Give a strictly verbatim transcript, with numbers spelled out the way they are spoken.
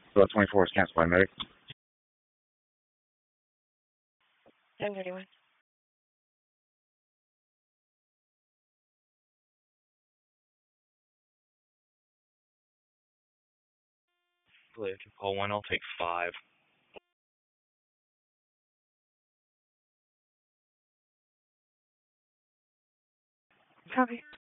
So twenty-four is canceled by medic. ten thirty-one. If you call one, I'll take five. Copy.